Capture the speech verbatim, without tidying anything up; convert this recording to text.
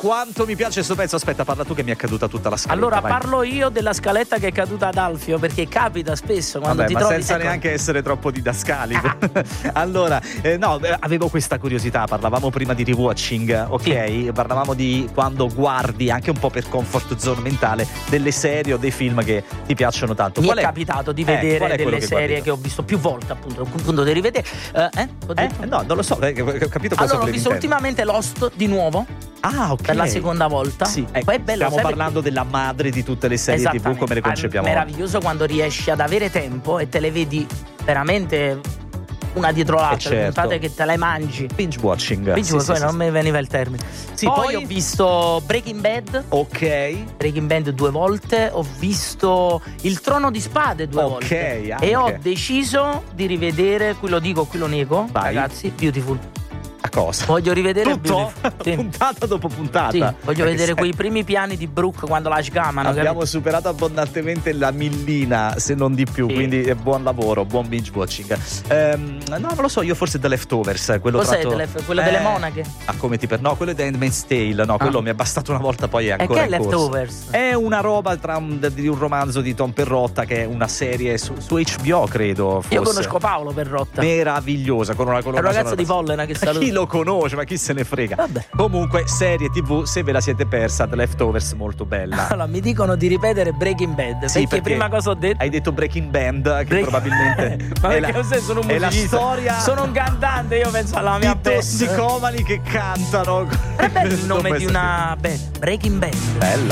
quanto mi piace questo pezzo. Aspetta, parla tu che mi è caduta tutta la scaletta. Allora vai. parlo io della scaletta che è caduta ad Alfio, perché capita spesso quando Vabbè, ti ma trovi senza ecco. neanche essere troppo didascalico. Allora, eh, no, eh, avevo questa curiosità, parlavamo prima di rewatching, ok? Sì. Parlavamo di quando guardi anche un po' per comfort zone mentale delle serie o dei film che ti piacciono tanto. Mi qual è, è capitato di eh, vedere delle che serie guardi? che ho visto più volte, appunto, a un punto di rivedere. Eh, eh? Ho detto? Eh? No, non lo so, eh, ho capito cosa allora ho visto intendere. ultimamente Lost di nuovo. Ah, ok. Per la seconda volta. Sì, ecco, è bello, stiamo parlando perché... della madre di tutte le serie tivù come le concepiamo. È meraviglioso quando riesci ad avere tempo e te le vedi veramente una dietro l'altra, certo. le puntate che te le mangi. Binge watching. Binge sì, watching, sì, poi sì, non sì. mi veniva il termine. Sì, poi, poi ho visto Breaking Bad. Ok. Breaking Bad due volte. Ho visto Il Trono di Spade due okay, volte. anche. E ho deciso di rivedere, qui lo dico, qui lo nego, Vai. ragazzi, Beautiful. A cosa? Voglio rivedere tutto? Sì. Puntata dopo puntata. Sì, voglio Perché vedere sai... quei primi piani di Brooke quando la sgamano. Abbiamo capito? superato abbondantemente la millina, se non di più, sì. quindi eh, buon lavoro, buon binge watching. Ehm, no, non lo so, io forse The Leftovers, quello Cos'è tratto... delle, quello eh, delle monache? Ah, come ti per... No, quello è The Handmaid's Tale, no, quello ah. mi è bastato una volta, poi è ancora e che è in corso. Leftovers? È una roba tra un, di un romanzo di Tom Perrotta, che è una serie su, su H B O, credo. Fosse. Io conosco Paolo Perrotta. Meravigliosa, con una colonna. È un ragazzo sonora. di Pollena che saluta. Chi lo conosce, ma chi se ne frega. Vabbè. Comunque, serie tivù, se ve la siete persa, The Leftovers molto bella. Allora, mi dicono di ripetere Breaking Bad. Sì, perché, perché prima cosa ho detto? Hai detto Breaking Band, che Break... probabilmente ma è, perché la, sei, sono un è la musicista. storia. Sono un cantante, io penso alla mia di band. tossicomani che cantano. È bello il nome di una band, Breaking Bad. Bella.